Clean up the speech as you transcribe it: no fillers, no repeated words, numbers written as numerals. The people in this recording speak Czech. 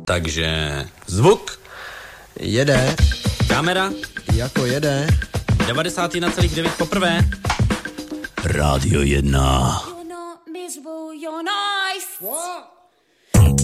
Takže zvuk. Jede. Kamera. Jako jede. 91,9 poprvé. Rádio 1. You're not miserable, you're nice. What?